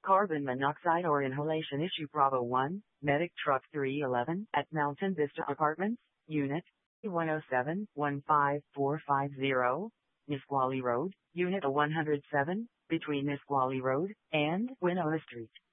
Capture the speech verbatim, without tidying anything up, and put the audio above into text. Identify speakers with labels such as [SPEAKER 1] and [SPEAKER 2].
[SPEAKER 1] Carbon monoxide or inhalation issue Bravo one, Medic Truck three eleven at Mountain Vista Apartments, Unit one oh seven, one five four five zero, Nisqually Road, Unit one oh seven, between Nisqually Road and Winona Street.